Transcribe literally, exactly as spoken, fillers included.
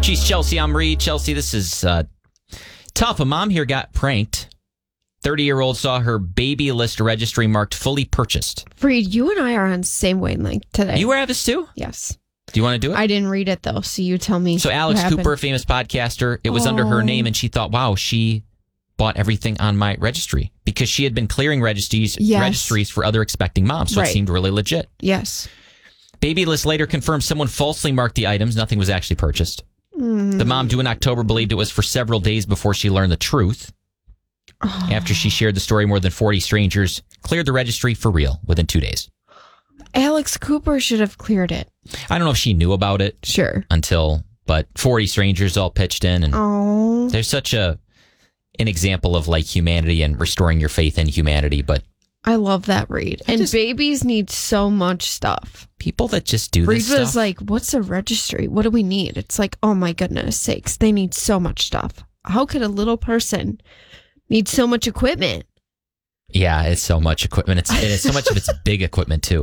She's Chelsea. I'm Reed. Chelsea, this is uh, tough. A mom here got pranked. thirty-year-old saw her baby list registry marked fully purchased. Reed, you and I are on the same wavelength today. You were at this too? Yes. Do you want to do it? I didn't read it, though, so you tell me. So Alex Cooper, famous podcaster, it was oh. under her name, and she thought, wow, she bought everything on my registry because she had been clearing registries yes. registries for other expecting moms, so right. it seemed really legit. Yes. Baby list later confirmed someone falsely marked the items. Nothing was actually purchased. Mm. The mom, due in October, believed it was for several days before she learned the truth. Oh. After she shared the story, more than forty strangers cleared the registry for real within two days. Alex Cooper should have cleared it. I don't know if she knew about it. Sure. Until, but forty strangers all pitched in. And oh. there's such a an example of like humanity and restoring your faith in humanity. But I love that, Reed. And just, babies need so much stuff. People that just do Reed this stuff. was like, what's a registry? What do we need? It's like, oh my goodness sakes. They need so much stuff. How could a little person need so much equipment? Yeah, it's so much equipment. It's, it's so much of it's big equipment too.